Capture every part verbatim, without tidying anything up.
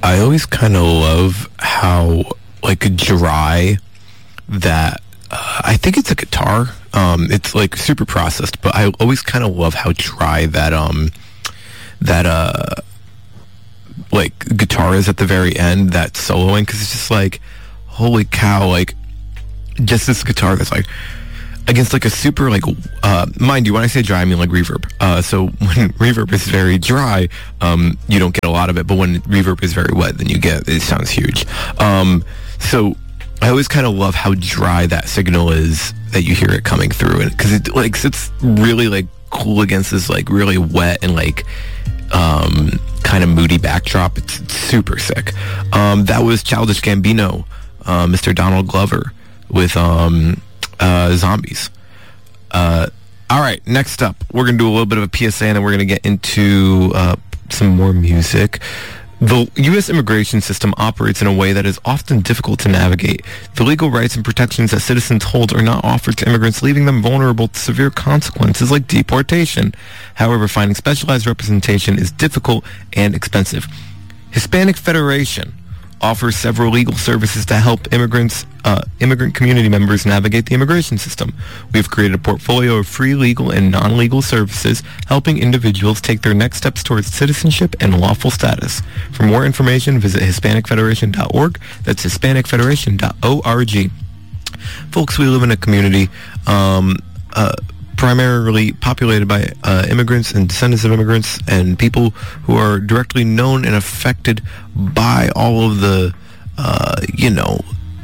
I always kind of love how, like, dry that, uh, I think it's a guitar. Um, it's, like, super processed, but I always kind of love how dry that, um, that, uh, like, guitar is at the very end, that soloing, because it's just like, holy cow, like, just this guitar that's, like, against like a super like uh mind you, when I say dry I mean like reverb, uh so when reverb is very dry, um you don't get a lot of it, but when reverb is very wet, then you get it. Sounds huge. Um so I always kind of love how dry that signal is that you hear it coming through, and because it like sits really like cool against this like really wet and like um kind of moody backdrop. It's, it's super sick. Um that was Childish Gambino, uh Mister Donald Glover with um Uh, Zombies. Uh, all right, next up, we're going to do a little bit of a P S A, and then we're going to get into uh, some more music. The U S immigration system operates in a way that is often difficult to navigate. The legal rights and protections that citizens hold are not offered to immigrants, leaving them vulnerable to severe consequences like deportation. However, finding specialized representation is difficult and expensive. Hispanic Federation offers several legal services to help immigrants, uh, immigrant community members navigate the immigration system. We've created a portfolio of free legal and non-legal services, helping individuals take their next steps towards citizenship and lawful status. For more information, visit hispanic federation dot org. That's hispanic federation dot org. Folks, we live in a community um, uh, primarily populated by uh, immigrants and descendants of immigrants and people who are directly known and affected by all of the, uh, you know,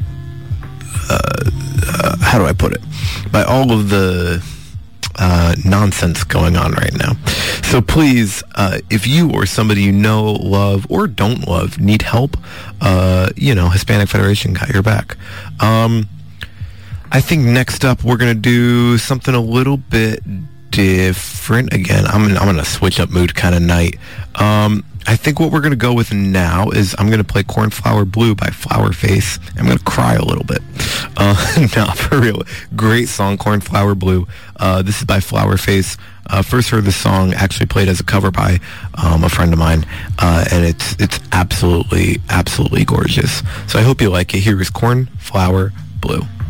uh, uh, how do I put it? By all of the uh, nonsense going on right now. So please, uh, if you or somebody you know, love, or don't love, need help, uh, you know, Hispanic Federation got your back. Um... I think next up we're gonna do something a little bit different. Again, I'm in, I'm in a switch up mood kind of night. Um, I think what we're gonna go with now is I'm gonna play "Cornflower Blue" by Flower Face. I'm gonna cry a little bit. Uh, no, for real, great song, "Cornflower Blue." Uh, this is by Flower Face. Uh, first heard the song actually played as a cover by um, a friend of mine, uh, and it's it's absolutely absolutely gorgeous. So I hope you like it. Here is "Cornflower Blue."